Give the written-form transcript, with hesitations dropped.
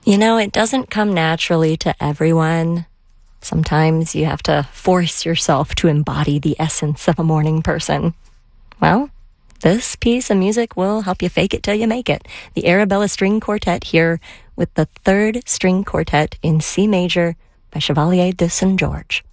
It doesn't come naturally to everyone. Sometimes you have to force yourself to embody the essence of a morning person. Well, this piece of music will help you fake it till you make it. The Arabella String Quartet here with the third string quartet in C major by Chevalier de St. George.